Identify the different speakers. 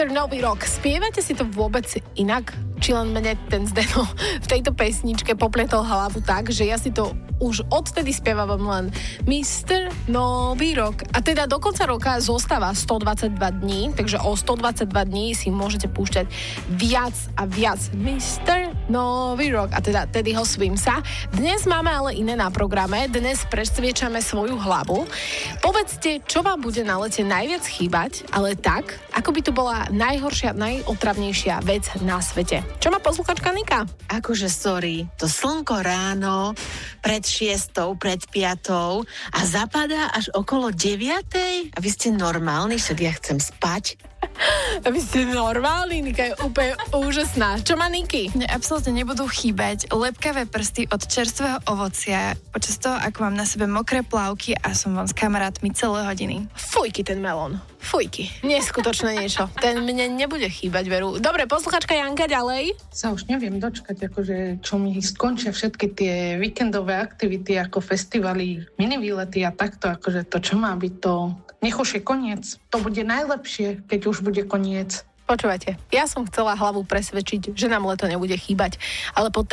Speaker 1: Mr. Nový rok. Spievate si to vôbec inak? Či len mne ten Zdeno v tejto pesničke popletol hlavu tak, že ja si to už odtedy spievam len Mr. Nový rok. A teda do konca roka zostáva 122 dní, takže o 122 dní si môžete púšťať viac a viac Mr. Nový rok. A teda Teddyho Swimsa. Dnes máme ale iné na programe. Dnes presviečame svoju hlavu. Povedzte, čo vám bude na lete najviac chýbať, ale tak, ako by to bola najhoršia, najotravnejšia vec na svete. Čo má posluchačka Nika?
Speaker 2: Akože sorry, to slnko ráno pred 6, pred 5 a zapadá až okolo 9. A vy ste normálni, však ja chcem spať.
Speaker 1: Vy ste normálni, Nika je úplne úžasná. Čo má Niky?
Speaker 3: Mne absolútne nebudú chýbať lepkavé prsty od čerstvého ovocia počas toho, ako mám na sebe mokré plavky a som von s kamarátmi celé hodiny.
Speaker 1: Fujky ten melón. Fujky. Neskutočné niečo. Ten mne nebude chýbať, veru. Dobre, posluchačka Janka ďalej.
Speaker 4: Sa už neviem dočkať, akože čo mi skončia všetky tie víkendové aktivity ako festivaly, minivýlety a takto, akože to čo má byť to. Nech už je koniec. To bude najlepšie, keď už bude koniec.
Speaker 1: Počúvate, ja som chcela hlavu presvedčiť, že nám leto nebude chýbať, ale po